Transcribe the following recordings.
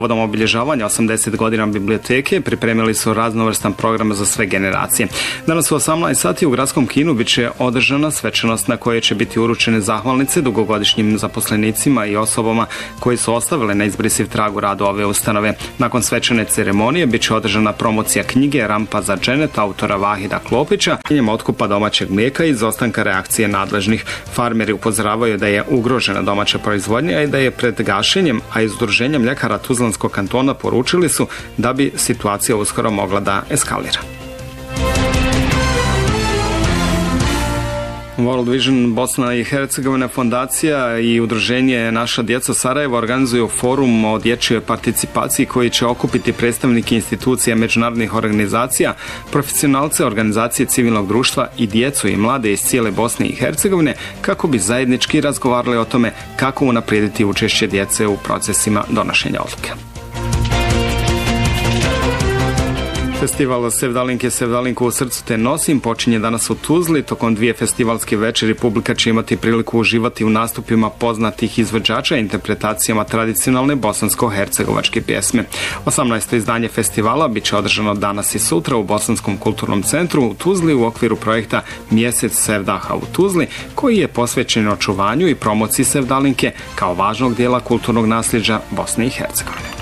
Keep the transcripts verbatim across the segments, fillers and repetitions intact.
Povodom obilježavanja osamdeset godina biblioteke pripremili su raznovrstan program za sve generacije. Danas u osamnaest sati u Gradskom kinu bit će održana svečanost na kojoj će biti uručene zahvalnice dugogodišnjim zaposlenicima i osobama koji su ostavile neizbrisiv trag u radu ove ustanove. Nakon svečane ceremonije bit će održana promocija knjige Rampa za dženet autora Vahida Klopića, njem otkupa domaćeg mlijeka i izostanka reakcije nadležnih. Farmeri upozoravaju da je ugrožena domaća proizvodnja i da je pred gašenjem, a iz Udruženja mljekara Tuzlanskog kantona poručili su da bi situacija uskoro mogla da eskalira. World Vision Bosna i Hercegovina fondacija i udruženje Naša djeca Sarajevo organizuju forum o dječjoj participaciji koji će okupiti predstavnike institucija međunarodnih organizacija, profesionalce organizacije civilnog društva i djecu i mlade iz cijele Bosne i Hercegovine kako bi zajednički razgovarali o tome kako unaprijediti učešće djece u procesima donošenja odluke. Festival Sevdalinke Sevdalinku u srcu te nosim počinje danas u Tuzli. Tokom dvije festivalske večeri publika će imati priliku uživati u nastupima poznatih izvođača i interpretacijama tradicionalne bosansko-hercegovačke pjesme. osamnaesto izdanje festivala bit će održano danas i sutra u Bosanskom kulturnom centru u Tuzli u okviru projekta Mjesec Sevdaha u Tuzli, koji je posvećen očuvanju i promociji Sevdalinke kao važnog dijela kulturnog nasljeđa Bosne i Hercegovine.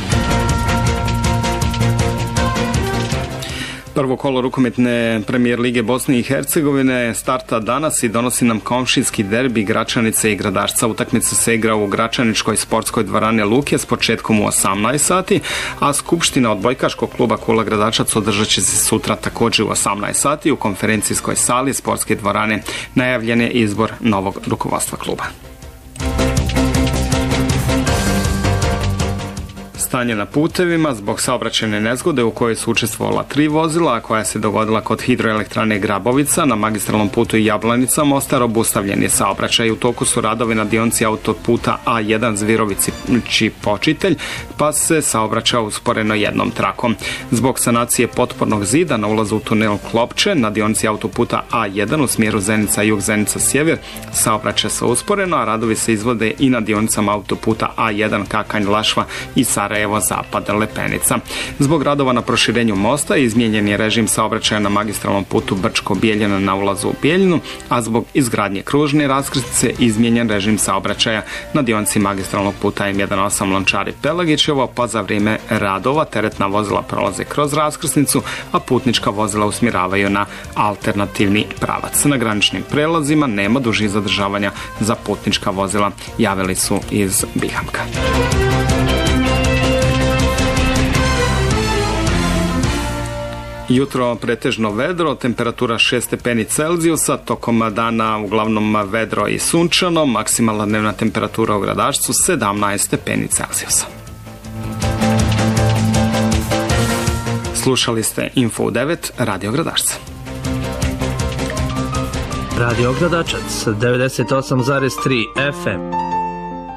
Prvo kolo rukometne premijer lige Bosne i Hercegovine starta danas i donosi nam komšijski derbi Gračanice i Gradašca. Utakmica se igra u Gračaničkoj sportskoj dvorani Luke s početkom u osamnaest sati, a skupština odbojkaškog kluba Kula Gradačac održat će se sutra također u osamnaest sati u konferencijskoj sali sportske dvorane. Najavljen je izbor novog rukovodstva kluba. Stanje na putevima zbog saobraćajne nezgode u kojoj su učestvovala tri vozila, a koja se dogodila kod hidroelektrane Grabovica na magistralnom putu Jablanica Mostar, obustavljen je saobraćaj. U toku su radovi na dionci autoputa A jedan Zvirovići Počitelj, pa se saobraća usporeno jednom trakom. Zbog sanacije potpornog zida na ulazu u tunel Klopče na dionci autoputa A jedan u smjeru Zenica jug Zenica sjever saobraća se usporeno, a radovi se izvode i na dionicama autoputa A jedan Kakanj Lašva i Sarajevo Evo zapad Lepenica. Zbog radova na proširenju mosta izmijenjen je režim saobraćaja na magistralnom putu Brčko-Bijeljina na ulazu u Bijeljinu, a zbog izgradnje kružne raskrsnice izmijenjen režim saobraćaja na dionci magistralnog puta M osam Lončari Pelagićevo, pa za vrijeme radova teretna vozila prolaze kroz raskrsnicu, a putnička vozila usmjeravaju na alternativni pravac. Na graničnim prelazima nema dužih zadržavanja za putnička vozila, javili su iz Bihamka. Jutro pretežno vedro, temperatura šest stepeni Celzijusa, tokom dana uglavnom vedro i sunčano, maksimalna dnevna temperatura u Gradašcu sedamnaest stepeni Celzijusa. Slušali ste Info u devet, Radio Gradašca. Radio Gradačac, devedeset osam zarez tri F M.